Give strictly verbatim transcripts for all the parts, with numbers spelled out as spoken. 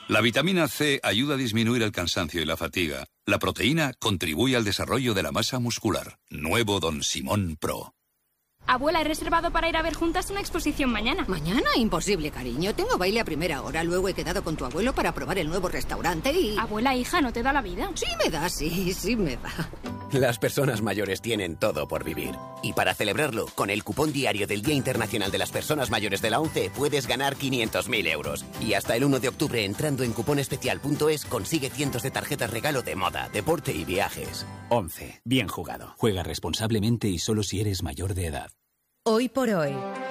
La vitamina C ayuda a disminuir el cansancio y la fatiga. La proteína contribuye al desarrollo de la masa muscular. Nuevo Don Simón Pro. Abuela, he reservado para ir a ver juntas una exposición mañana. ¿Mañana? Imposible, cariño. Tengo baile a primera hora. Luego he quedado con tu abuelo para probar el nuevo restaurante y... Abuela, hija, ¿no te da la vida? Sí me da, sí, sí me da. Las personas mayores tienen todo por vivir. Y para celebrarlo, con el cupón diario del Día Internacional de las Personas Mayores de la ONCE, puedes ganar quinientos mil euros. Y hasta el uno de octubre, entrando en cuponespecial punto es, consigue cientos de tarjetas regalo de moda, deporte y viajes. ONCE. Bien jugado. Juega responsablemente y solo si eres mayor de edad. Hoy por hoy,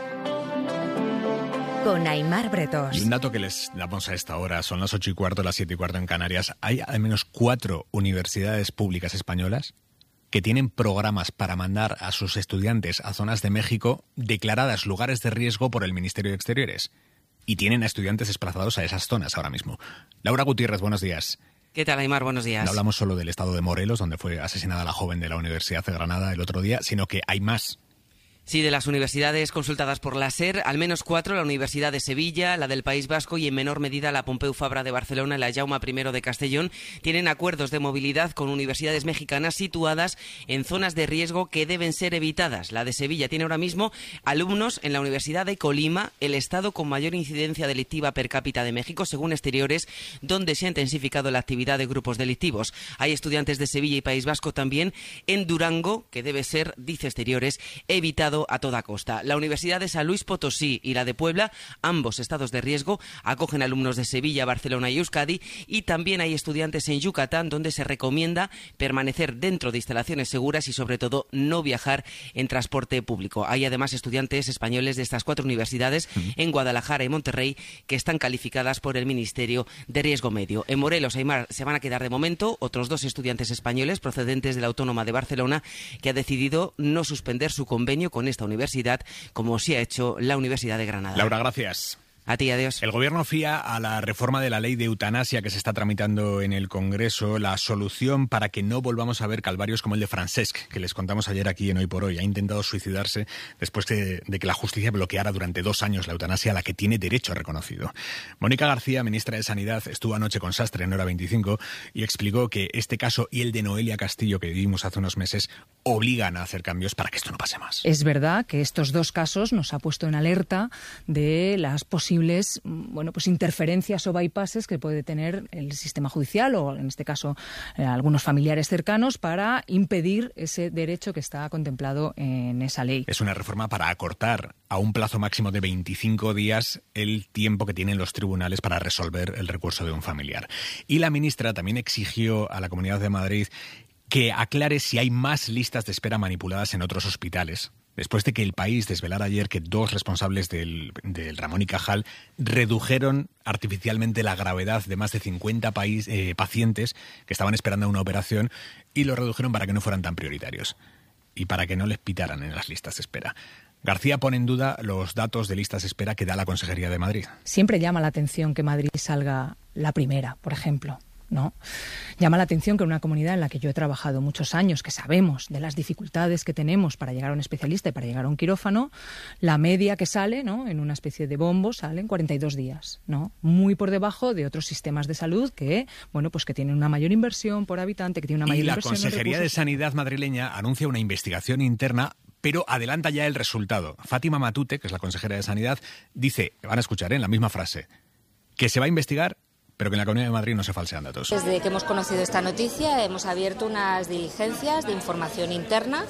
con Aimar Bretos. Y un dato que les damos a esta hora, son las ocho y cuarto, las siete y cuarto en Canarias. Hay al menos cuatro universidades públicas españolas que tienen programas para mandar a sus estudiantes a zonas de México declaradas lugares de riesgo por el Ministerio de Exteriores. Y tienen a estudiantes desplazados a esas zonas ahora mismo. Laura Gutiérrez, buenos días. ¿Qué tal, Aimar? Buenos días. No hablamos solo del estado de Morelos, donde fue asesinada la joven de la Universidad de Granada el otro día, sino que hay más. Sí, de las universidades consultadas por la SER, al menos cuatro, la Universidad de Sevilla, la del País Vasco y en menor medida la Pompeu Fabra de Barcelona y la Jaume primero de Castellón, tienen acuerdos de movilidad con universidades mexicanas situadas en zonas de riesgo que deben ser evitadas. La de Sevilla tiene ahora mismo alumnos en la Universidad de Colima, el estado con mayor incidencia delictiva per cápita de México, según Exteriores, donde se ha intensificado la actividad de grupos delictivos. Hay estudiantes de Sevilla y País Vasco también en Durango, que debe ser, dice Exteriores, evitado a toda costa. La Universidad de San Luis Potosí y la de Puebla, ambos estados de riesgo, acogen alumnos de Sevilla, Barcelona y Euskadi, y también hay estudiantes en Yucatán, donde se recomienda permanecer dentro de instalaciones seguras y sobre todo no viajar en transporte público. Hay además estudiantes españoles de estas cuatro universidades en Guadalajara y Monterrey que están calificadas por el Ministerio de Riesgo Medio. En Morelos, Aimar, se van a quedar de momento otros dos estudiantes españoles procedentes de la Autónoma de Barcelona, que ha decidido no suspender su convenio con esta universidad, como sí ha hecho la Universidad de Granada. Laura, gracias. A ti, adiós. El Gobierno fía a la reforma de la ley de eutanasia que se está tramitando en el Congreso la solución para que no volvamos a ver calvarios como el de Francesc, que les contamos ayer aquí en Hoy por Hoy. Ha intentado suicidarse después de, de que la justicia bloqueara durante dos años la eutanasia a la que tiene derecho reconocido. Mónica García, ministra de Sanidad, estuvo anoche con Sastre en Hora veinticinco y explicó que este caso y el de Noelia Castillo, que vivimos hace unos meses, obligan a hacer cambios para que esto no pase más. Es verdad que estos dos casos nos ha puesto en alerta de las posibilidades posibles bueno, pues interferencias o bypasses que puede tener el sistema judicial o, en este caso, eh, algunos familiares cercanos para impedir ese derecho que está contemplado en esa ley. Es una reforma para acortar a un plazo máximo de veinticinco días el tiempo que tienen los tribunales para resolver el recurso de un familiar. Y la ministra también exigió a la Comunidad de Madrid que aclare si hay más listas de espera manipuladas en otros hospitales, después de que El País desvelara ayer que dos responsables del, del Ramón y Cajal redujeron artificialmente la gravedad de más de cincuenta país, eh, pacientes que estaban esperando una operación y lo redujeron para que no fueran tan prioritarios y para que no les pitaran en las listas de espera. García pone en duda los datos de listas de espera que da la Consejería de Madrid. Siempre llama la atención que Madrid salga la primera, por ejemplo, ¿no? Llama la atención que en una comunidad en la que yo he trabajado muchos años, que sabemos de las dificultades que tenemos para llegar a un especialista y para llegar a un quirófano, la media que sale, ¿no?, en una especie de bombo sale en cuarenta y dos días, ¿no? Muy por debajo de otros sistemas de salud que, bueno, pues que tienen una mayor inversión por habitante, que tienen una mayor y la inversión. Consejería de Sanidad madrileña anuncia una investigación interna, pero adelanta ya el resultado. Fátima Matute, que es la consejera de Sanidad, dice, van a escuchar, ¿eh?, en la misma frase, que se va a investigar, pero que en la Comunidad de Madrid no se falsean datos. Desde que hemos conocido esta noticia hemos abierto unas diligencias de información interna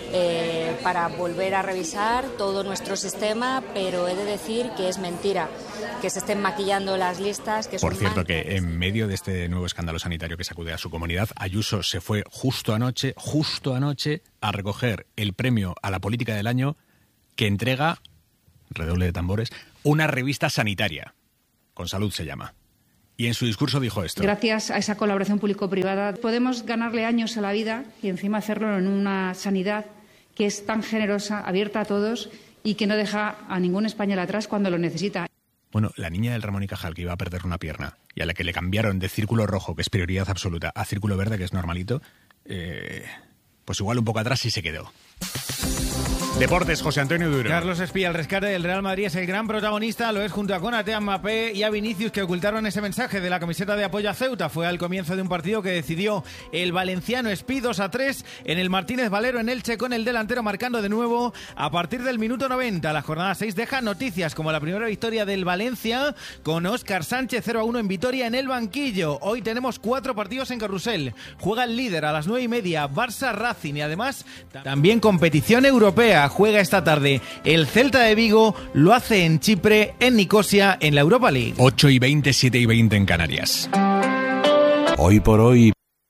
eh, para volver a revisar todo nuestro sistema, pero he de decir que es mentira que se estén maquillando las listas. Que Por son cierto, man- que en medio de este nuevo escándalo sanitario que sacude a su comunidad, Ayuso se fue justo anoche, justo anoche, a recoger el premio a la política del año que entrega, redoble de tambores, una revista sanitaria. Con Salud se llama. Y en su discurso dijo esto. Gracias a esa colaboración público-privada podemos ganarle años a la vida y encima hacerlo en una sanidad que es tan generosa, abierta a todos y que no deja a ningún español atrás cuando lo necesita. Bueno, la niña del Ramón y Cajal que iba a perder una pierna y a la que le cambiaron de círculo rojo, que es prioridad absoluta, a círculo verde, que es normalito, eh, pues igual un poco atrás sí se quedó. Deportes, José Antonio Duro. Carlos Espía, el rescate del Real Madrid es el gran protagonista, lo es junto a Konaté, a Mbappé y a Vinicius, que ocultaron ese mensaje de la camiseta de apoyo a Ceuta. Fue al comienzo de un partido que decidió el valenciano Espí dos a tres en el Martínez Valero en Elche, con el delantero marcando de nuevo a partir del minuto noventa. La jornada seis deja noticias como la primera victoria del Valencia con Óscar Sánchez cero a uno en Vitoria en el banquillo. Hoy tenemos cuatro partidos en Carrusel. Juega el líder a las nueve y media, Barça Racing, y además también competición europea. Juega esta tarde el Celta de Vigo, lo hace en Chipre, en Nicosia, en la Europa League. ocho y veinte, siete y veinte en Canarias. Hoy por hoy.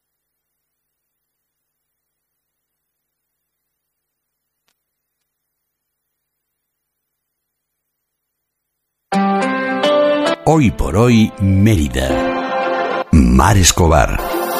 Hoy por hoy, Mérida. Mar Escobar.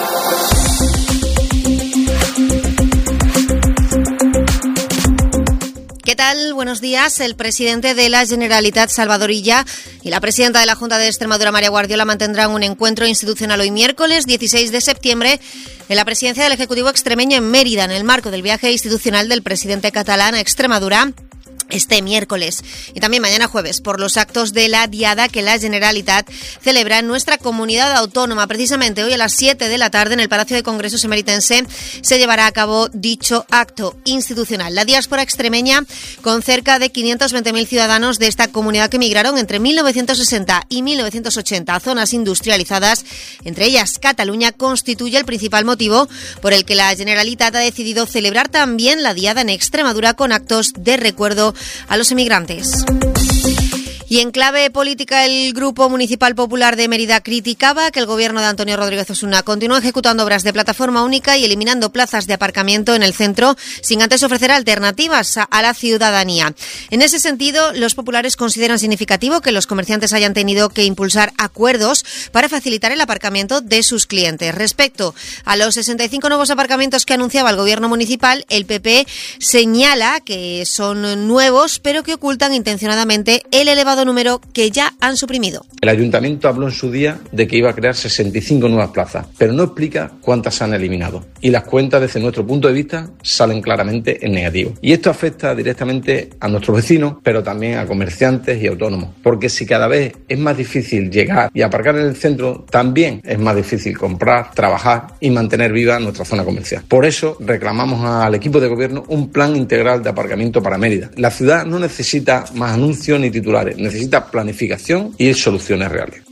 ¿Qué tal? Buenos días. El presidente de la Generalitat, Salvador Illa, y la presidenta de la Junta de Extremadura, María Guardiola, mantendrán un encuentro institucional hoy miércoles dieciséis de septiembre en la presidencia del Ejecutivo extremeño en Mérida, en el marco del viaje institucional del presidente catalán a Extremadura este miércoles y también mañana jueves por los actos de la Diada que la Generalitat celebra en nuestra comunidad autónoma. Precisamente hoy a las siete de la tarde en el Palacio de Congresos emeritense se llevará a cabo dicho acto institucional. La diáspora extremeña, con cerca de quinientos veinte mil ciudadanos de esta comunidad que emigraron entre mil novecientos sesenta y mil novecientos ochenta a zonas industrializadas, entre ellas Cataluña, constituye el principal motivo por el que la Generalitat ha decidido celebrar también la Diada en Extremadura con actos de recuerdo a los emigrantes. Y en clave política, el Grupo Municipal Popular de Mérida criticaba que el gobierno de Antonio Rodríguez Osuna continúa ejecutando obras de plataforma única y eliminando plazas de aparcamiento en el centro sin antes ofrecer alternativas a la ciudadanía. En ese sentido, los populares consideran significativo que los comerciantes hayan tenido que impulsar acuerdos para facilitar el aparcamiento de sus clientes. Respecto a los sesenta y cinco nuevos aparcamientos que anunciaba el gobierno municipal, el P P señala que son nuevos, pero que ocultan intencionadamente el elevado número que ya han suprimido. El ayuntamiento habló en su día de que iba a crear sesenta y cinco nuevas plazas, pero no explica cuántas se han eliminado. Y las cuentas, desde nuestro punto de vista, salen claramente en negativo. Y esto afecta directamente a nuestros vecinos, pero también a comerciantes y autónomos. Porque si cada vez es más difícil llegar y aparcar en el centro, también es más difícil comprar, trabajar y mantener viva nuestra zona comercial. Por eso reclamamos al equipo de gobierno un plan integral de aparcamiento para Mérida. La ciudad no necesita más anuncios ni titulares, necesita planificación y soluciones reales.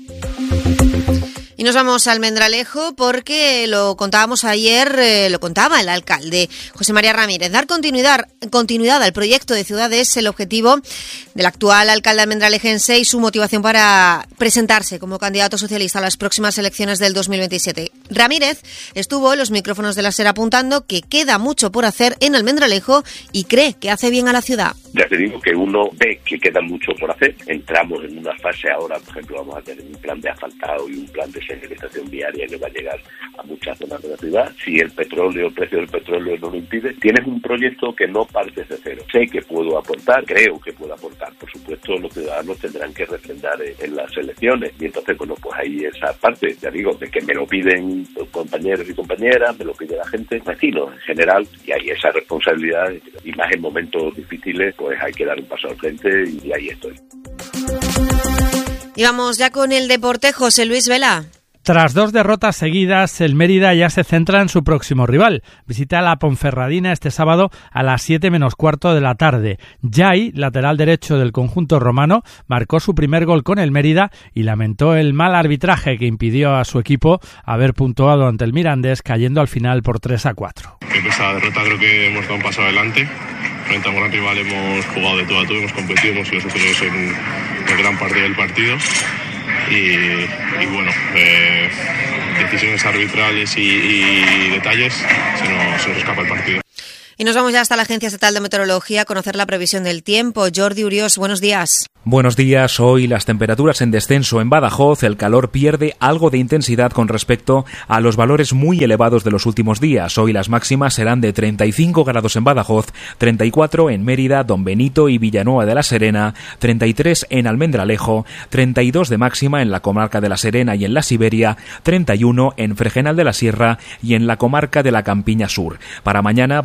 Y nos vamos a Almendralejo porque lo contábamos ayer, eh, lo contaba el alcalde José María Ramírez. Dar continuidad, continuidad al proyecto de ciudad es el objetivo del actual alcalde almendralejense y su motivación para presentarse como candidato socialista a las próximas elecciones del dos mil veintisiete. Ramírez estuvo en los micrófonos de la SER apuntando que queda mucho por hacer en Almendralejo y cree que hace bien a la ciudad. Ya te digo que uno ve que queda mucho por hacer. Entramos en una fase ahora, por ejemplo, vamos a tener un plan de asfaltado y un plan de señalización viaria que va a llegar a muchas zonas de la ciudad. Si el petróleo, el precio del petróleo no lo impide, tienes un proyecto que no partes de cero. Sé que puedo aportar, creo que puedo aportar. Por supuesto, los ciudadanos tendrán que refrendar en las elecciones. Y entonces, bueno, pues ahí esa parte, ya digo, de que me lo piden los compañeros y compañeras, me lo pide la gente, vecinos en general, y hay esa responsabilidad, y más en momentos difíciles, pues hay que dar un paso al frente y ahí estoy. Y vamos ya con el deporte, José Luis Vela. Tras dos derrotas seguidas, el Mérida ya se centra en su próximo rival. Visita la Ponferradina este sábado a las siete menos cuarto de la tarde. Jai, lateral derecho del conjunto romano, marcó su primer gol con el Mérida y lamentó el mal arbitraje que impidió a su equipo haber puntuado ante el Mirandés, cayendo al final por tres a cuatro. En esta derrota creo que hemos dado un paso adelante. Frente a un gran rival hemos jugado de todo a todo, hemos competido, hemos sido superiores en, en gran parte del partido. Y, y bueno, eh, decisiones arbitrales y, y detalles se nos, se nos escapa el partido. Y nos vamos ya hasta la Agencia Estatal de Meteorología a conocer la previsión del tiempo. Jordi Urios, buenos días. Buenos días. Hoy las temperaturas en descenso en Badajoz. El calor pierde algo de intensidad con respecto a los valores muy elevados de los últimos días. Hoy las máximas serán de treinta y cinco grados en Badajoz, treinta y cuatro en Mérida, Don Benito y Villanueva de la Serena, treinta y tres en Almendralejo, treinta y dos de máxima en la comarca de la Serena y en la Siberia, treinta y uno en Fregenal de la Sierra y en la comarca de la Campiña Sur. Para mañana bajarán todas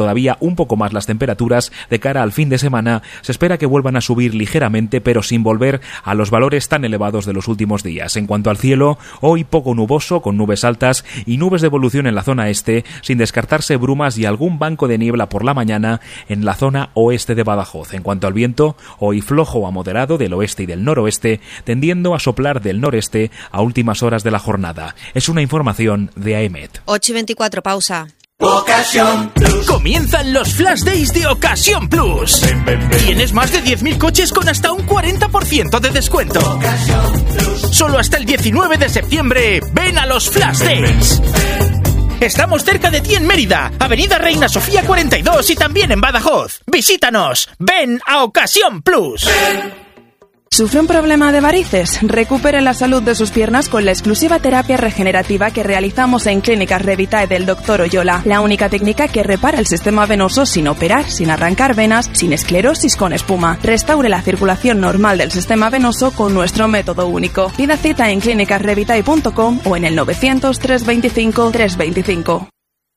todavía un poco más las temperaturas de cara al fin de semana. Se espera que vuelvan a subir ligeramente, pero sin volver a los valores tan elevados de los últimos días. En cuanto al cielo, hoy poco nuboso, con nubes altas y nubes de evolución en la zona este, sin descartarse brumas y algún banco de niebla por la mañana en la zona oeste de Badajoz. En cuanto al viento, hoy flojo a moderado del oeste y del noroeste, tendiendo a soplar del noreste a últimas horas de la jornada. Es una información de A E M E T. ocho y veinticuatro, pausa. Ocasión Plus. Comienzan los Flash Days de Ocasión Plus. Ven, ven, ven. Tienes más de diez mil coches con hasta un cuarenta por ciento de descuento. Ocasión Plus. Solo hasta el diecinueve de septiembre. Ven a los Flash Days. Ven, ven. Estamos cerca de ti en Mérida, Avenida Reina Sofía cuarenta y dos y también en Badajoz. Visítanos. Ven a Ocasión Plus. Ven. ¿Sufre un problema de varices? Recupere la salud de sus piernas con la exclusiva terapia regenerativa que realizamos en Clínicas Revitae del doctor Oyola. La única técnica que repara el sistema venoso sin operar, sin arrancar venas, sin esclerosis con espuma. Restaure la circulación normal del sistema venoso con nuestro método único. Pida cita en clínicas revitae punto com o en el novecientos, trescientos veinticinco, trescientos veinticinco.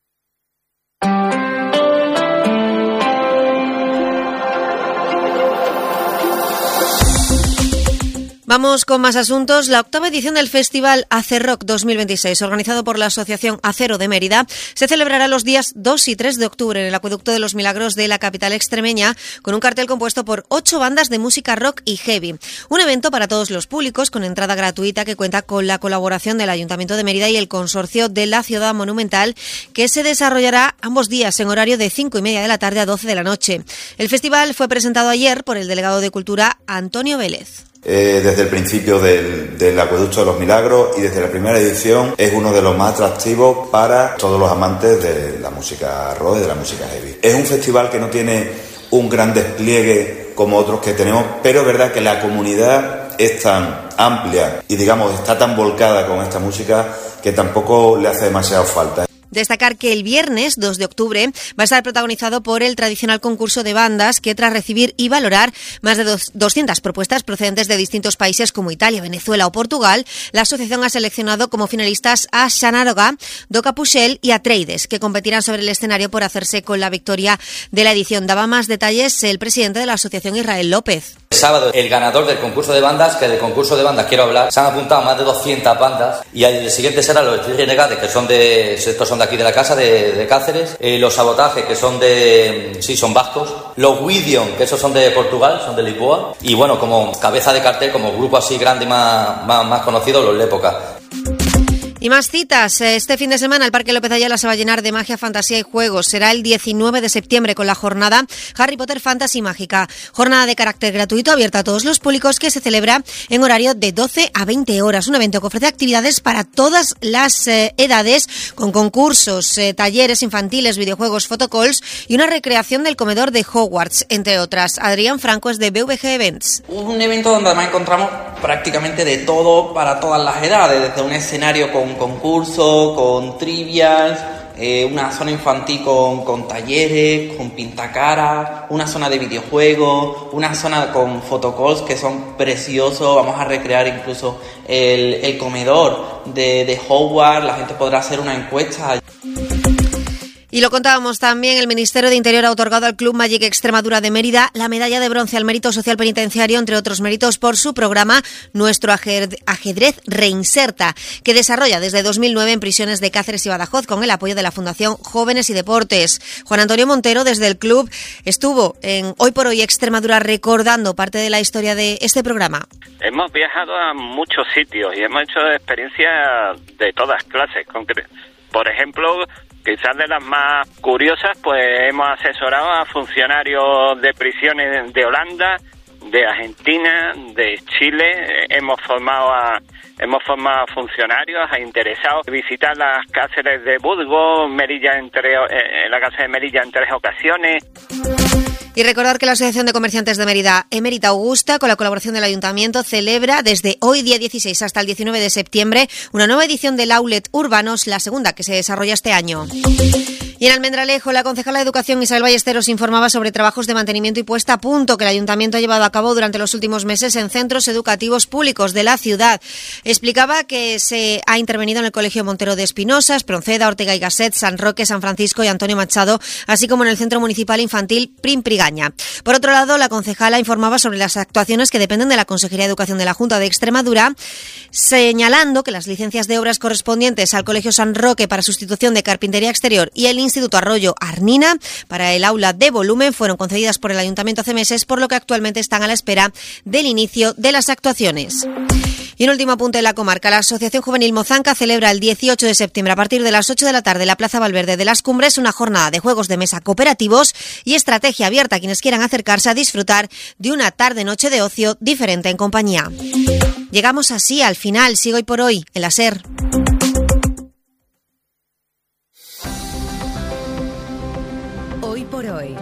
Vamos con más asuntos. La octava edición del Festival Acerrock dos mil veintiséis, organizado por la Asociación Acero de Mérida, se celebrará los días dos y tres de octubre en el Acueducto de los Milagros de la capital extremeña, con un cartel compuesto por ocho bandas de música rock y heavy. Un evento para todos los públicos, con entrada gratuita, que cuenta con la colaboración del Ayuntamiento de Mérida y el Consorcio de la Ciudad Monumental, que se desarrollará ambos días en horario de cinco y media de la tarde a doce de la noche. El festival fue presentado ayer por el delegado de Cultura, Antonio Vélez. Eh, desde el principio del, del Acueducto de los Milagros y desde la primera edición es uno de los más atractivos para todos los amantes de la música rock y de la música heavy. Es un festival que no tiene un gran despliegue como otros que tenemos, pero es verdad que la comunidad es tan amplia y digamos está tan volcada con esta música que tampoco le hace demasiado falta. Destacar que el viernes dos de octubre va a estar protagonizado por el tradicional concurso de bandas que, tras recibir y valorar más de doscientas propuestas procedentes de distintos países como Italia, Venezuela o Portugal, la asociación ha seleccionado como finalistas a Xanaroga, Doca Puxel y Atreides, que competirán sobre el escenario por hacerse con la victoria de la edición. Daba más detalles el presidente de la asociación, Israel López. El sábado, el ganador del concurso de bandas, que del concurso de bandas quiero hablar, se han apuntado más de doscientas bandas y el siguiente será los Renegades, que son de, estos son de aquí de la casa, de, de Cáceres, eh, los Sabotajes, que son de, sí, son vascos, los Widion, que esos son de Portugal, son de Lisboa, y bueno, como cabeza de cartel, como grupo así grande y más, más, más conocido, los Lépoca. Y más citas. Este fin de semana el Parque López Ayala se va a llenar de magia, fantasía y juegos. Será el diecinueve de septiembre con la jornada Harry Potter Fantasy Mágica. Jornada de carácter gratuito abierta a todos los públicos que se celebra en horario de doce a veinte horas. Un evento que ofrece actividades para todas las eh, edades, con concursos, eh, talleres infantiles, videojuegos, photocalls y una recreación del comedor de Hogwarts, entre otras. Adrián Franco es de B V G Events. Un evento donde además encontramos prácticamente de todo para todas las edades, desde un escenario con concurso, con trivias, eh, una zona infantil con, con talleres, con pintacaras, una zona de videojuegos, una zona con photocalls que son preciosos. Vamos a recrear incluso el, el comedor de, de Hogwarts. La gente podrá hacer una encuesta. Y lo contábamos también, el Ministerio de Interior ha otorgado al Club Magic Extremadura de Mérida la medalla de bronce al mérito social penitenciario, entre otros méritos, por su programa Nuestro Ajedrez Reinserta, que desarrolla desde dos mil nueve en prisiones de Cáceres y Badajoz con el apoyo de la Fundación Jóvenes y Deportes. Juan Antonio Montero, desde el club, estuvo en Hoy por Hoy Extremadura recordando parte de la historia de este programa. Hemos viajado a muchos sitios y hemos hecho experiencias de todas clases. Por ejemplo, quizás de las más curiosas, pues hemos asesorado a funcionarios de prisiones de Holanda, de Argentina, de Chile. Hemos formado a hemos formado a funcionarios, a interesados, visitar las cárceles de Burgos, Melilla entre eh, la cárcel de Melilla en tres ocasiones. Y recordar que la Asociación de Comerciantes de Mérida, Emérita Augusta, con la colaboración del Ayuntamiento, celebra desde hoy, día dieciséis, hasta el diecinueve de septiembre, una nueva edición del Outlet Urbanos, la segunda que se desarrolla este año. Y en Almendralejo, la concejala de Educación Isabel Ballesteros informaba sobre trabajos de mantenimiento y puesta a punto que el Ayuntamiento ha llevado a cabo durante los últimos meses en centros educativos públicos de la ciudad. Explicaba que se ha intervenido en el Colegio Montero de Espinosa, Espronceda, Ortega y Gasset, San Roque, San Francisco y Antonio Machado, así como en el Centro Municipal Infantil Primprigaña. Por otro lado, la concejala informaba sobre las actuaciones que dependen de la Consejería de Educación de la Junta de Extremadura, señalando que las licencias de obras correspondientes al Colegio San Roque para sustitución de carpintería exterior y el Instituto Arroyo Arnina para el aula de volumen fueron concedidas por el Ayuntamiento hace meses, por lo que actualmente están a la espera del inicio de las actuaciones. Y un último apunte de la comarca. La Asociación Juvenil Mozanca celebra el dieciocho de septiembre a partir de las ocho de la tarde en la Plaza Valverde de las Cumbres una jornada de juegos de mesa cooperativos y estrategia abierta a quienes quieran acercarse a disfrutar de una tarde-noche de ocio diferente en compañía. Llegamos así al final. Sigo hoy por hoy en la SER. Hoy por hoy,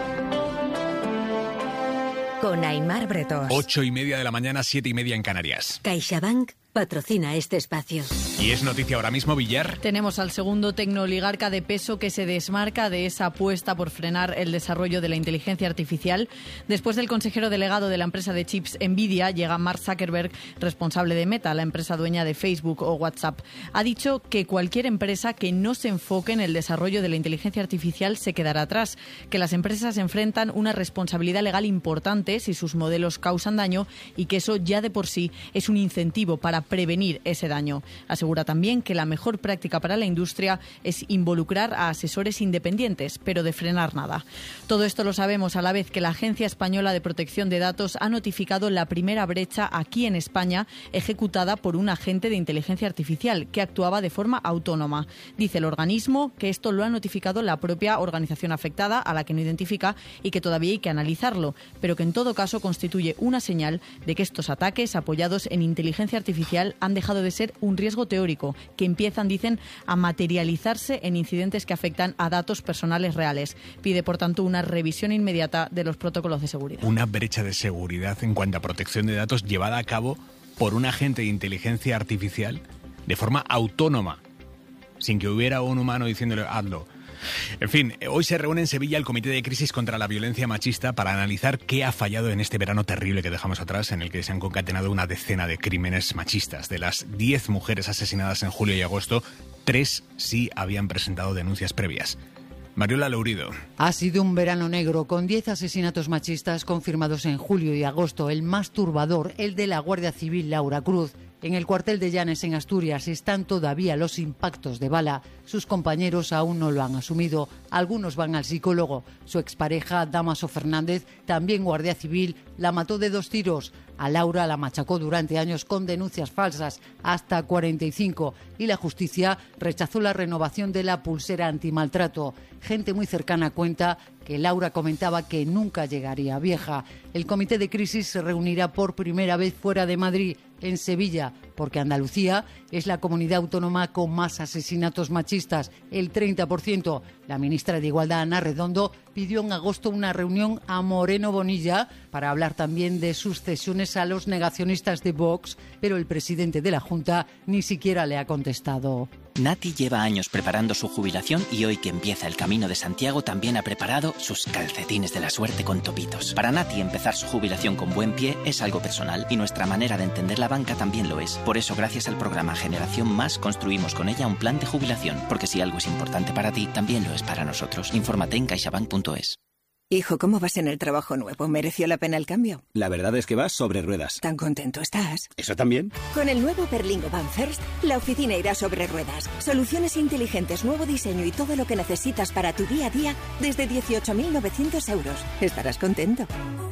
con Aimar Bretós. Ocho y media de la mañana, siete y media en Canarias. CaixaBank patrocina este espacio. Y es noticia ahora mismo, Villar. Tenemos al segundo tecnooligarca de peso que se desmarca de esa apuesta por frenar el desarrollo de la inteligencia artificial. Después del consejero delegado de la empresa de chips Nvidia, llega Mark Zuckerberg, responsable de Meta, la empresa dueña de Facebook o WhatsApp. Ha dicho que cualquier empresa que no se enfoque en el desarrollo de la inteligencia artificial se quedará atrás, que las empresas enfrentan una responsabilidad legal importante si sus modelos causan daño y que eso ya de por sí es un incentivo para prevenir ese daño. Asegura también que la mejor práctica para la industria es involucrar a asesores independientes, pero de frenar nada. Todo esto lo sabemos a la vez que la Agencia Española de Protección de Datos ha notificado la primera brecha aquí en España ejecutada por un agente de inteligencia artificial que actuaba de forma autónoma. Dice el organismo que esto lo ha notificado la propia organización afectada, a la que no identifica, y que todavía hay que analizarlo, pero que en todo caso constituye una señal de que estos ataques apoyados en inteligencia artificial han dejado de ser un riesgo teórico, que empiezan, dicen, a materializarse en incidentes que afectan a datos personales reales. Pide, por tanto, una revisión inmediata de los protocolos de seguridad. Una brecha de seguridad en cuanto a protección de datos llevada a cabo por un agente de inteligencia artificial de forma autónoma, sin que hubiera un humano diciéndole hazlo. En fin, hoy se reúne en Sevilla el Comité de Crisis contra la Violencia Machista para analizar qué ha fallado en este verano terrible que dejamos atrás, en el que se han concatenado una decena de crímenes machistas. De las diez mujeres asesinadas en julio y agosto, tres sí habían presentado denuncias previas. Mariola Lourido. Ha sido un verano negro con diez asesinatos machistas confirmados en julio y agosto. El más turbador, el de la Guardia Civil Laura Cruz. En el cuartel de Llanes, en Asturias, están todavía los impactos de bala. Sus compañeros aún no lo han asumido. Algunos van al psicólogo. Su expareja, Damaso Fernández, también guardia civil, la mató de dos tiros. A Laura la machacó durante años con denuncias falsas, hasta cuarenta y cinco. Y la justicia rechazó la renovación de la pulsera antimaltrato. Gente muy cercana cuenta que Laura comentaba que nunca llegaría vieja. El comité de crisis se reunirá por primera vez fuera de Madrid, en Sevilla, porque Andalucía es la comunidad autónoma con más asesinatos machistas, el treinta por ciento. La ministra de Igualdad, Ana Redondo, pidió en agosto una reunión a Moreno Bonilla para hablar también de sus cesiones a los negacionistas de Vox, pero el presidente de la Junta ni siquiera le ha contestado. Nati lleva años preparando su jubilación y hoy que empieza el Camino de Santiago también ha preparado sus calcetines de la suerte con topitos. Para Nati empezar su jubilación con buen pie es algo personal y nuestra manera de entender la banca también lo es. Por eso, gracias al programa Generación Más, construimos con ella un plan de jubilación, porque si algo es importante para ti, también lo es para nosotros. Infórmate en caixabank punto es. Hijo, ¿cómo vas en el trabajo nuevo? ¿Mereció la pena el cambio? La verdad es que vas sobre ruedas. ¿Tan contento estás? ¿Eso también? Con el nuevo Berlingo Van First, la oficina irá sobre ruedas. Soluciones inteligentes, nuevo diseño y todo lo que necesitas para tu día a día desde dieciocho mil novecientos euros. Estarás contento.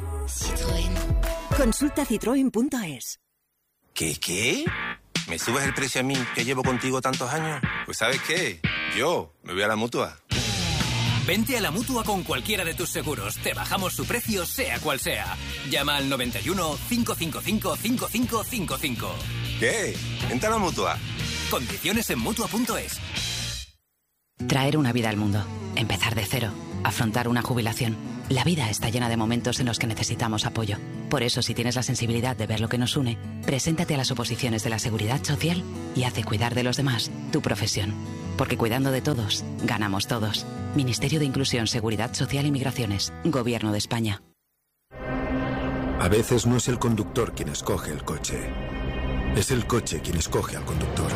Citroën. Consulta citroen punto es. ¿Qué, qué? ¿Me subes el precio a mí, que llevo contigo tantos años? Pues ¿sabes qué? Yo me voy a la Mutua. Vente a la Mutua con cualquiera de tus seguros. Te bajamos su precio, sea cual sea. Llama al noventa y uno, cinco cinco cinco, cinco cinco cinco cinco. ¿Qué? Vente a la Mutua. Condiciones en Mutua punto es. Traer una vida al mundo. Empezar de cero. Afrontar una jubilación. La vida está llena de momentos en los que necesitamos apoyo. Por eso, si tienes la sensibilidad de ver lo que nos une, preséntate a las oposiciones de la Seguridad Social y haz de cuidar de los demás tu profesión. Porque cuidando de todos, ganamos todos. Ministerio de Inclusión, Seguridad Social y Migraciones. Gobierno de España. A veces no es el conductor quien escoge el coche. Es el coche quien escoge al conductor.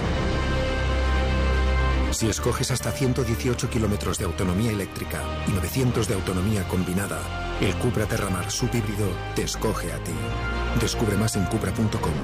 Si escoges hasta ciento dieciocho kilómetros de autonomía eléctrica y novecientos de autonomía combinada, el Cupra Terramar subhíbrido te escoge a ti. Descubre más en cupra punto com.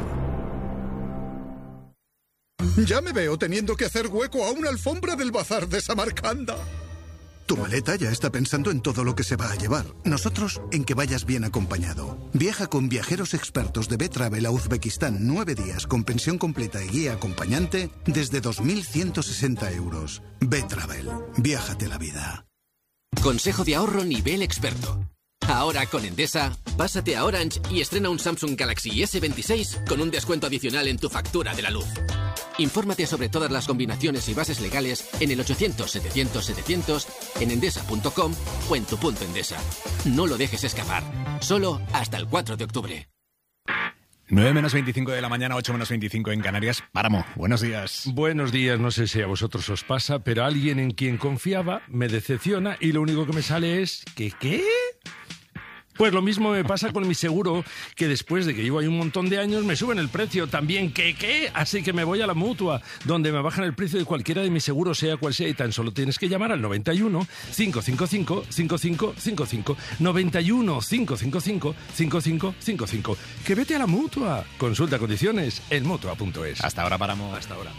Ya me veo teniendo que hacer hueco a una alfombra del bazar de Samarcanda. Tu maleta ya está pensando en todo lo que se va a llevar. Nosotros en que vayas bien acompañado. Viaja con viajeros expertos de B-Travel a Uzbekistán nueve días con pensión completa y guía acompañante desde dos mil ciento sesenta euros. B-Travel. Viájate la vida. Consejo de ahorro nivel experto. Ahora con Endesa, pásate a Orange y estrena un Samsung Galaxy ese veintiséis con un descuento adicional en tu factura de la luz. Infórmate sobre todas las combinaciones y bases legales en el ochocientos setecientos setecientos, en endesa punto com o en tu punto Endesa. No lo dejes escapar. Solo hasta el cuatro de octubre. nueve menos veinticinco de la mañana, ocho menos veinticinco en Canarias. Páramo, buenos días. Buenos días, no sé si a vosotros os pasa, pero alguien en quien confiaba me decepciona y lo único que me sale es que ¿qué? Pues lo mismo me pasa con mi seguro, que después de que llevo ahí un montón de años me suben el precio también. ¿Qué, qué? Así que me voy a la Mutua, donde me bajan el precio de cualquiera de mis seguros, sea cual sea, y tan solo tienes que llamar al noventa y uno, cinco cinco cinco, cinco cinco cinco cinco, noventa y uno, cinco cinco cinco, cinco cinco cinco cinco. ¡Que vete a la Mutua! Consulta condiciones en mutua punto es. Hasta ahora, Páramo. Hasta ahora.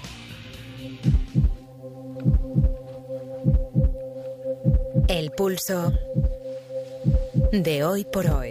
El pulso de hoy por hoy.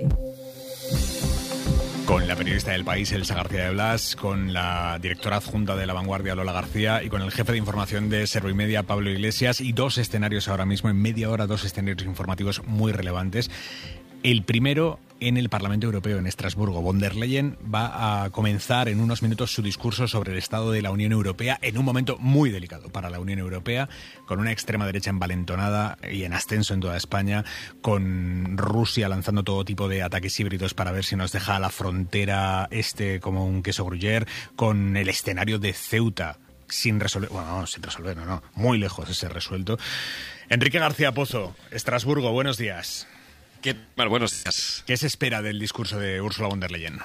Con la periodista del País, Elsa García de Blas, con la directora adjunta de La Vanguardia, Lola García, y con el jefe de información de Servimedia, Pablo Iglesias, y dos escenarios ahora mismo, en media hora, dos escenarios informativos muy relevantes. El primero en el Parlamento Europeo, en Estrasburgo. Von der Leyen va a comenzar en unos minutos su discurso sobre el estado de la Unión Europea en un momento muy delicado para la Unión Europea, con una extrema derecha envalentonada y en ascenso en toda España, con Rusia lanzando todo tipo de ataques híbridos para ver si nos deja a la frontera este como un queso gruyère, con el escenario de Ceuta sin resolver, bueno, no, sin resolver, no, no, muy lejos de ser resuelto. Enrique García Pozo, Estrasburgo, buenos días. ¿Qué tal? Buenos días. ¿Qué se espera del discurso de Ursula von der Leyen?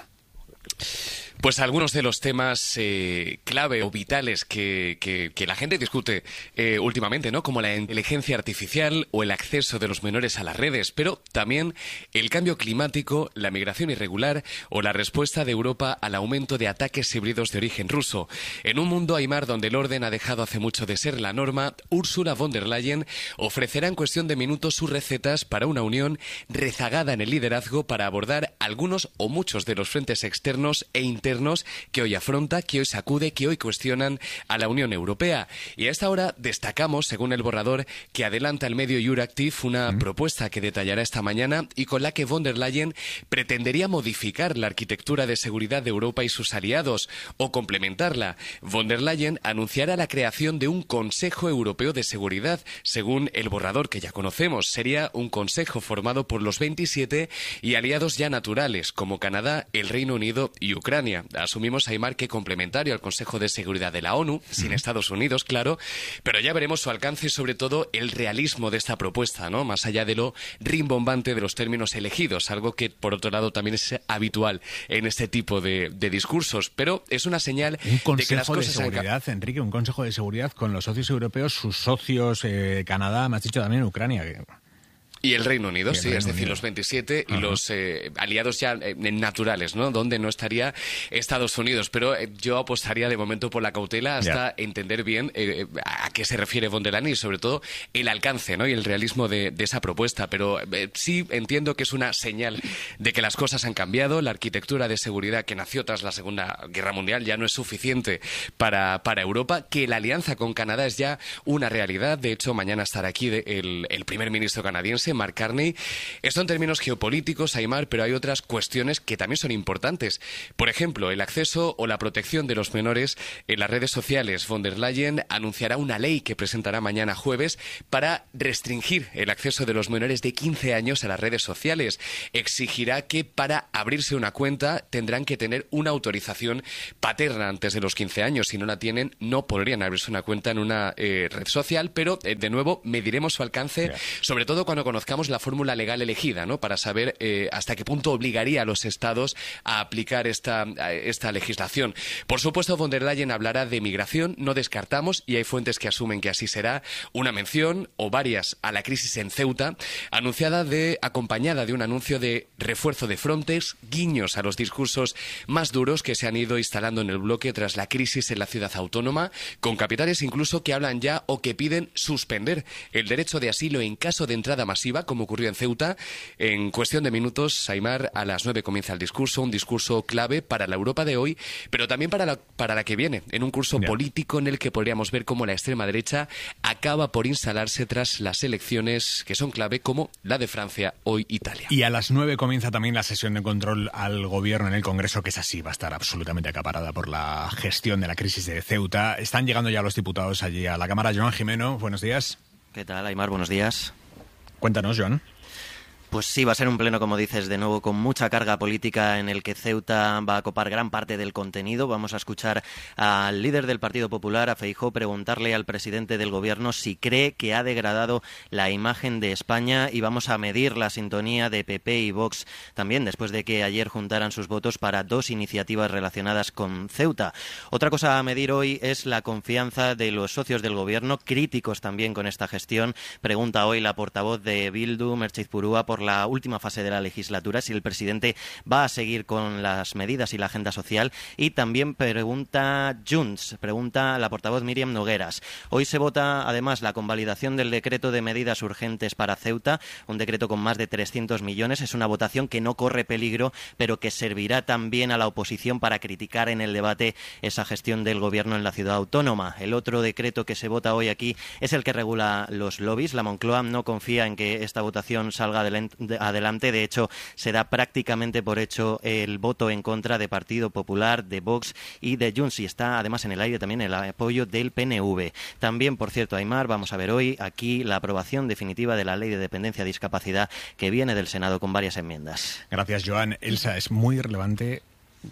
Pues algunos de los temas eh, clave o vitales que, que, que la gente discute eh, últimamente, ¿no? Como la inteligencia artificial o el acceso de los menores a las redes, pero también el cambio climático, la migración irregular o la respuesta de Europa al aumento de ataques híbridos de origen ruso. En un mundo, Aimar, donde el orden ha dejado hace mucho de ser la norma, Ursula von der Leyen ofrecerá en cuestión de minutos sus recetas para una unión rezagada en el liderazgo para abordar algunos o muchos de los frentes externos e internos que hoy afronta, que hoy sacude, que hoy cuestionan a la Unión Europea. Y a esta hora destacamos, según el borrador que adelanta el medio Euractiv, una mm. propuesta que detallará esta mañana y con la que von der Leyen pretendería modificar la arquitectura de seguridad de Europa y sus aliados o complementarla. Von der Leyen anunciará la creación de un Consejo Europeo de Seguridad, según el borrador que ya conocemos. Sería un consejo formado por los veintisiete y aliados ya naturales, como Canadá, el Reino Unido y Ucrania. Asumimos, Aimar, que complementario al Consejo de Seguridad de la ONU, sin Estados Unidos, claro, pero ya veremos su alcance y sobre todo el realismo de esta propuesta, ¿no? Más allá de lo rimbombante de los términos elegidos, algo que por otro lado también es habitual en este tipo de, de discursos, pero es una señal un de que las cosas de seguridad, han... Enrique, un Consejo de Seguridad con los socios europeos, sus socios, eh, Canadá, me has dicho también Ucrania, que... Y el Reino Unido, el sí, Reino es decir, Unido. Los veintisiete y Ajá. los eh, aliados ya eh, naturales, ¿no? Donde no estaría Estados Unidos. Pero eh, yo apostaría de momento por la cautela hasta ya. entender bien eh, a qué se refiere von der Leyen y sobre todo el alcance, ¿no? Y el realismo de, de esa propuesta. Pero eh, sí entiendo que es una señal de que las cosas han cambiado. La arquitectura de seguridad que nació tras la Segunda Guerra Mundial ya no es suficiente para, para Europa. Que la alianza con Canadá es ya una realidad. De hecho, mañana estará aquí de, el, el primer ministro canadiense dice Mark Carney. Esto en términos geopolíticos, Aimar, pero hay otras cuestiones que también son importantes. Por ejemplo, el acceso o la protección de los menores en las redes sociales. Von der Leyen anunciará una ley que presentará mañana jueves para restringir el acceso de los menores de quince años a las redes sociales. Exigirá que para abrirse una cuenta tendrán que tener una autorización paterna antes de los quince años. Si no la tienen, no podrían abrirse una cuenta en una eh, red social, pero eh, de nuevo mediremos su alcance, yeah. sobre todo cuando conozcamos la fórmula legal elegida, ¿no? Para saber eh, hasta qué punto obligaría a los estados a aplicar esta, a esta legislación. Por supuesto, von der Leyen hablará de migración, no descartamos, y hay fuentes que asumen que así será, una mención o varias a la crisis en Ceuta, anunciada de, acompañada de un anuncio de refuerzo de Frontex, guiños a los discursos más duros que se han ido instalando en el bloque tras la crisis en la ciudad autónoma, con capitales incluso que hablan ya o que piden suspender el derecho de asilo en caso de entrada masiva, como ocurrió en Ceuta. En cuestión de minutos, Aimar, a las nueve comienza el discurso, un discurso clave para la Europa de hoy, pero también para la, para la que viene, en un curso yeah. político en el que podríamos ver cómo la extrema derecha acaba por instalarse tras las elecciones que son clave, como la de Francia, hoy Italia. Y a las nueve comienza también la sesión de control al gobierno en el Congreso, que es así, va a estar absolutamente acaparada por la gestión de la crisis de Ceuta. Están llegando ya los diputados allí a la Cámara. Joan Jimeno, buenos días. ¿Qué tal, Aimar? Buenos días. Cuéntanos, Joan. Pues sí, va a ser un pleno, como dices, de nuevo con mucha carga política en el que Ceuta va a copar gran parte del contenido. Vamos a escuchar al líder del Partido Popular, a Feijóo, preguntarle al presidente del Gobierno si cree que ha degradado la imagen de España, y vamos a medir la sintonía de P P y Vox también, después de que ayer juntaran sus votos para dos iniciativas relacionadas con Ceuta. Otra cosa a medir hoy es la confianza de los socios del Gobierno, críticos también con esta gestión. Pregunta hoy la portavoz de Bildu, Mertxe Purúa, por la última fase de la legislatura, si el presidente va a seguir con las medidas y la agenda social. Y también pregunta Junts, pregunta la portavoz Míriam Nogueras. Hoy se vota además la convalidación del decreto de medidas urgentes para Ceuta, un decreto con más de trescientos millones. Es una votación que no corre peligro, pero que servirá también a la oposición para criticar en el debate esa gestión del gobierno en la ciudad autónoma. El otro decreto que se vota hoy aquí es el que regula los lobbies. La Moncloa no confía en que esta votación salga adelante. adelante. De hecho, se da prácticamente por hecho el voto en contra de Partido Popular, de Vox y de Junts, y está además en el aire también el apoyo del P N V. También, por cierto, Aimar, vamos a ver hoy aquí la aprobación definitiva de la Ley de Dependencia y Discapacidad, que viene del Senado con varias enmiendas. Gracias, Joan. Elsa, es muy relevante.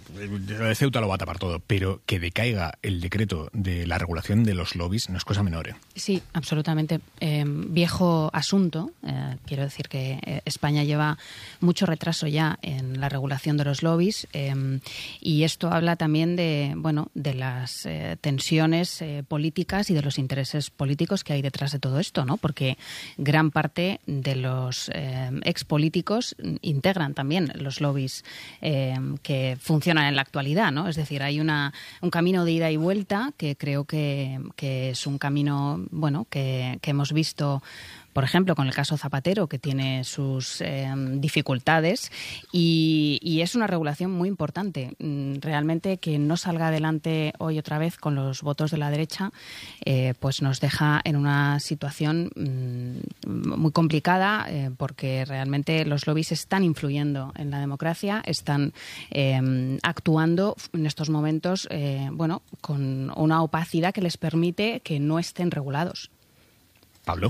Lo de Ceuta lo va a tapar todo, pero que decaiga el decreto de la regulación de los lobbies no es cosa menor, ¿eh? Sí, absolutamente. Eh, viejo asunto. Eh, quiero decir que eh, España lleva mucho retraso ya en la regulación de los lobbies, eh, y esto habla también de, bueno, de las eh, tensiones eh, políticas y de los intereses políticos que hay detrás de todo esto, ¿no? Porque gran parte de los eh, expolíticos integran también los lobbies eh, que funcionan funcionan en la actualidad, ¿no? Es decir, hay una, un camino de ida y vuelta que creo que, que es un camino, bueno, que, que hemos visto, por ejemplo, con el caso Zapatero, que tiene sus eh, dificultades, y, y es una regulación muy importante. Realmente que no salga adelante hoy otra vez con los votos de la derecha, eh, pues nos deja en una situación mmm, muy complicada, eh, porque realmente los lobbies están influyendo en la democracia, están eh, actuando en estos momentos, eh, bueno, con una opacidad que les permite que no estén regulados. Pablo.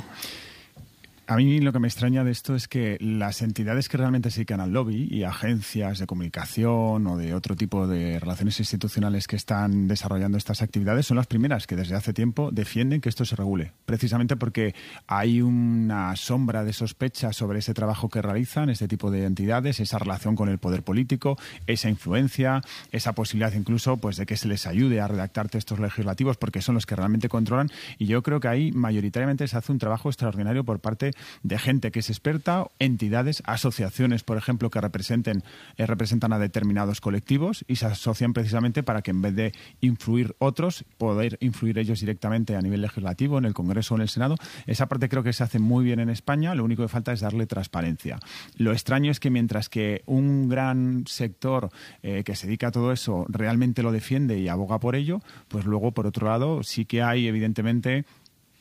A mí lo que me extraña de esto es que las entidades que realmente se dedican al lobby y agencias de comunicación o de otro tipo de relaciones institucionales que están desarrollando estas actividades son las primeras que desde hace tiempo defienden que esto se regule, precisamente porque hay una sombra de sospecha sobre ese trabajo que realizan este tipo de entidades, esa relación con el poder político, esa influencia, esa posibilidad incluso pues de que se les ayude a redactar textos legislativos porque son los que realmente controlan, y yo creo que ahí mayoritariamente se hace un trabajo extraordinario por parte de gente que es experta, entidades, asociaciones, por ejemplo, que representen eh, representan a determinados colectivos y se asocian precisamente para que en vez de influir otros, poder influir ellos directamente a nivel legislativo, en el Congreso o en el Senado. Esa parte creo que se hace muy bien en España, lo único que falta es darle transparencia. Lo extraño es que mientras que un gran sector eh, que se dedica a todo eso realmente lo defiende y aboga por ello, pues luego, por otro lado, sí que hay evidentemente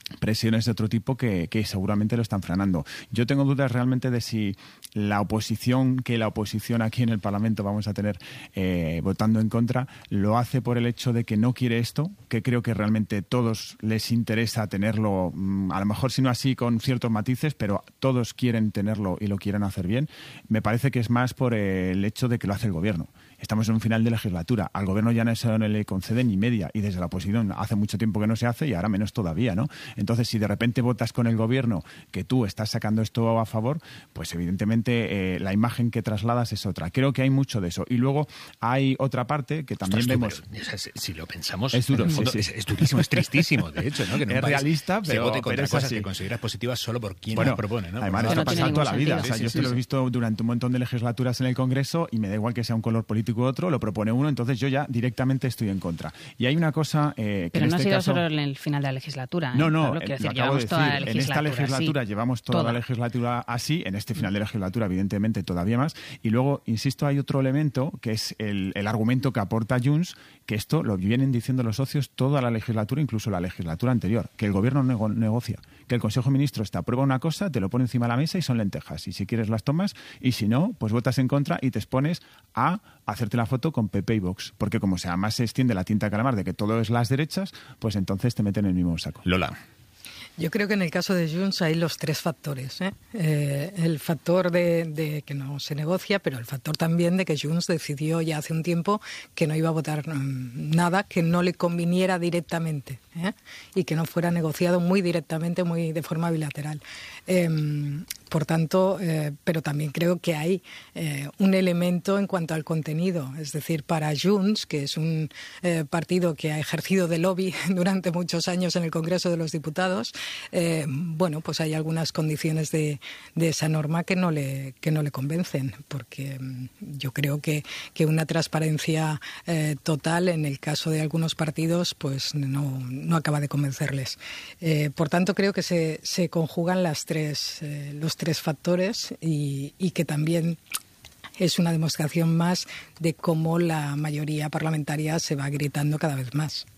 presiones de otro tipo que, que seguramente lo están frenando. Yo tengo dudas realmente de si la oposición, que la oposición aquí en el Parlamento vamos a tener eh, votando en contra, lo hace por el hecho de que no quiere esto, que creo que realmente todos les interesa tenerlo, a lo mejor si no así con ciertos matices, pero todos quieren tenerlo y lo quieren hacer bien. Me parece que es más por el hecho de que lo hace el Gobierno. Estamos en un final de legislatura. Al Gobierno ya no se le concede ni media y desde la oposición hace mucho tiempo que no se hace y ahora menos todavía, ¿no? Entonces, si de repente votas con el Gobierno que tú estás sacando esto a favor, pues evidentemente eh, la imagen que trasladas es otra. Creo que hay mucho de eso. Y luego hay otra parte que también Ostras, vemos... Pero, si lo pensamos, es duro, en el fondo, sí, sí. Es, es durísimo, es tristísimo, de hecho, ¿no? Que en un es país realista, se pero, vote contra pero es cosas así. que consideras positivas solo por quien bueno, las propone, ¿no? Además, Porque esto no pasa toda la vida. sentido. O sea, Sí, yo sí, esto lo he sí. visto durante un montón de legislaturas en el Congreso y me da igual que sea un color político u otro, lo propone uno, entonces yo ya directamente estoy en contra. Y hay una cosa eh, que Pero en no este ha sido caso... solo en el final de la legislatura. ¿eh? No, no, Pablo, quiero eh, decir, lo acabo de llevamos toda la decir. En esta legislatura sí. llevamos toda, Toda. la legislatura así, en este final de legislatura, evidentemente, todavía más. Y luego, insisto, hay otro elemento que es el, el argumento que aporta Junts, que esto lo vienen diciendo los socios toda la legislatura, incluso la legislatura anterior, que el Gobierno nego- negocia, que el Consejo de Ministros te aprueba una cosa, te lo pone encima de la mesa y son lentejas. Y si quieres las tomas, y si no, pues votas en contra y te expones a hacerte la foto con P P y Vox. Porque como se además se extiende la tinta de calamar de que todo es las derechas, pues entonces te meten en el mismo saco. Lola. Yo creo que en el caso de Junts hay los tres factores. ¿eh? Eh, el factor de, de que no se negocia, pero el factor también de que Junts decidió ya hace un tiempo que no iba a votar um, nada que no le conviniera directamente ¿eh? y que no fuera negociado muy directamente, muy de forma bilateral. Eh, por tanto, eh, pero también creo que hay eh, un elemento en cuanto al contenido. Es decir, para Junts, que es un eh, partido que ha ejercido de lobby durante muchos años en el Congreso de los Diputados, eh, bueno, pues hay algunas condiciones de, de esa norma que no le que no le convencen, porque yo creo que, que una transparencia eh, total en el caso de algunos partidos pues no, no acaba de convencerles. Eh, por tanto, creo que se, se conjugan las tres, eh, los tres factores y, y que también es una demostración más de cómo la mayoría parlamentaria se va gritando cada vez más.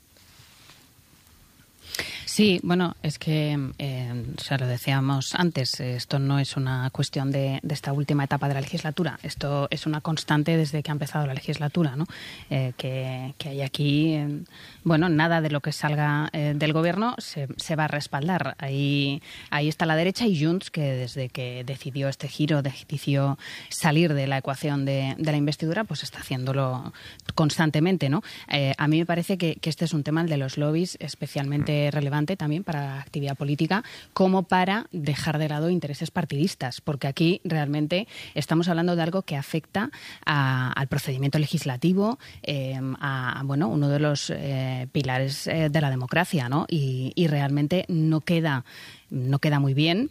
Sí, bueno, es que, eh, o sea, lo decíamos antes, esto no es una cuestión de, de esta última etapa de la legislatura, esto es una constante desde que ha empezado la legislatura, ¿no? Eh, que, que hay aquí, eh, bueno, nada de lo que salga eh, del Gobierno se, se va a respaldar. Ahí, ahí está la derecha y Junts, que desde que decidió este giro, decidió salir de la ecuación de, de la investidura, pues está haciéndolo constantemente, ¿no? Eh, a mí me parece que, que este es un tema, el de los lobbies, especialmente relevante también para la actividad política, como para dejar de lado intereses partidistas, porque aquí realmente estamos hablando de algo que afecta a, al procedimiento legislativo, eh, a, bueno, uno de los eh, pilares eh, de la democracia, ¿no? Y, y realmente no queda, no queda muy bien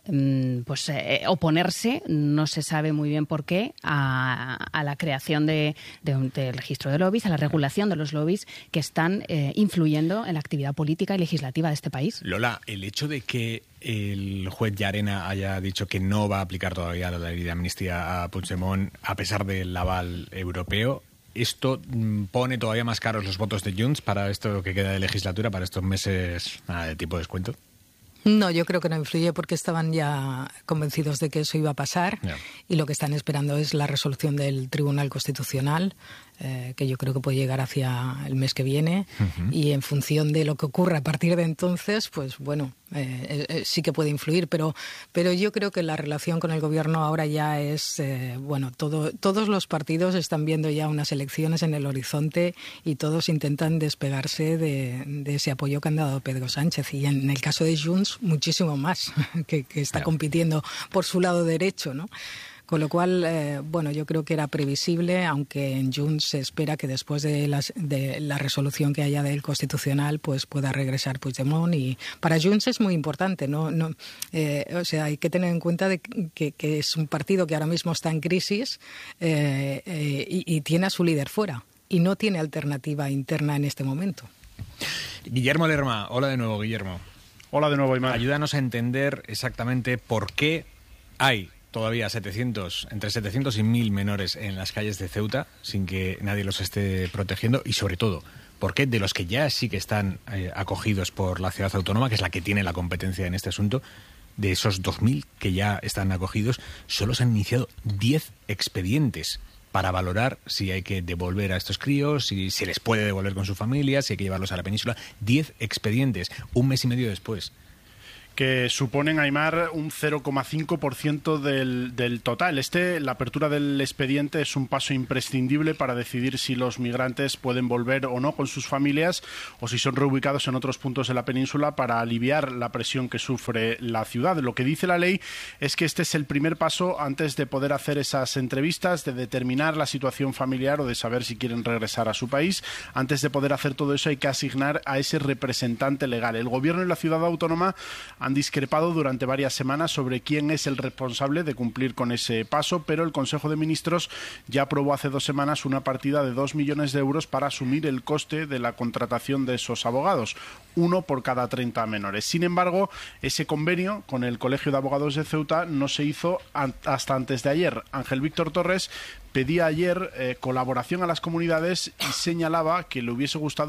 pues eh, oponerse, no se sabe muy bien por qué, a, a la creación de, de un, del registro de lobbies, a la regulación de los lobbies que están eh, influyendo en la actividad política y legislativa de este país. Lola, el hecho de que el juez Llarena haya dicho que no va a aplicar todavía la ley de amnistía a Puigdemont a pesar del aval europeo, ¿esto pone todavía más caros los votos de Junts para esto que queda de legislatura, para estos meses nada, de tipo de descuento? No, yo creo que no influye porque estaban ya convencidos de que eso iba a pasar yeah. y lo que están esperando es la resolución del Tribunal Constitucional, eh, que yo creo que puede llegar hacia el mes que viene uh-huh. y en función de lo que ocurra a partir de entonces, pues bueno, eh, eh, sí que puede influir, pero, pero yo creo que la relación con el Gobierno ahora ya es, eh, bueno, todo, todos los partidos están viendo ya unas elecciones en el horizonte y todos intentan despegarse de, de ese apoyo que han dado Pedro Sánchez y en el caso de Junts muchísimo más, que, que está compitiendo por su lado derecho, ¿no? Con lo cual, eh, bueno, yo creo que era previsible, aunque en Junts se espera que después de, las, de la resolución que haya del Constitucional, pues pueda regresar Puigdemont. Y para Junts es muy importante, ¿no? no eh, o sea, hay que tener en cuenta de que, que es un partido que ahora mismo está en crisis eh, eh, y, y tiene a su líder fuera y no tiene alternativa interna en este momento. Guillermo Lerma, hola de nuevo, Guillermo. Hola de nuevo, Imar. Ayúdanos a entender exactamente por qué hay todavía setecientos, entre setecientos y mil menores en las calles de Ceuta sin que nadie los esté protegiendo y, sobre todo, ¿Por qué? De los que ya sí que están eh, acogidos por la ciudad autónoma, que es la que tiene la competencia en este asunto, de esos dos mil que ya están acogidos, solo se han iniciado diez expedientes para valorar si hay que devolver a estos críos, si se les puede devolver con su familia, si hay que llevarlos a la península. Diez expedientes, un mes y medio después. Que suponen, Aimar, un cero coma cinco por ciento del, del total. Este, la apertura del expediente es un paso imprescindible para decidir si los migrantes pueden volver o no con sus familias o si son reubicados en otros puntos de la península para aliviar la presión que sufre la ciudad. Lo que dice la ley es que este es el primer paso antes de poder hacer esas entrevistas, de determinar la situación familiar o de saber si quieren regresar a su país. Antes de poder hacer todo eso hay que asignar a ese representante legal. El Gobierno y la ciudad autónoma han discrepado durante varias semanas sobre quién es el responsable de cumplir con ese paso, pero el Consejo de Ministros ya aprobó hace dos semanas una partida de dos millones de euros para asumir el coste de la contratación de esos abogados, uno por cada treinta menores. Sin embargo, ese convenio con el Colegio de Abogados de Ceuta no se hizo hasta antes de ayer. Ángel Víctor Torres pedía ayer eh, colaboración a las comunidades y señalaba que le hubiese gustado